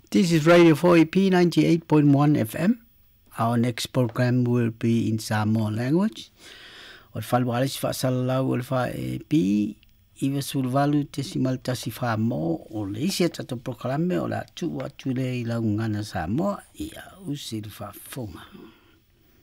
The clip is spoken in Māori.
This is Radio 4EP 98.1 FM. Our next program will be in Samoan language. O whalwaris whaasalau o le whaepi iwa sulvalu tesimal tasi whaamo o le isi atato proklame o la tu atu le i laungana Samoa ia usi le whaafonga.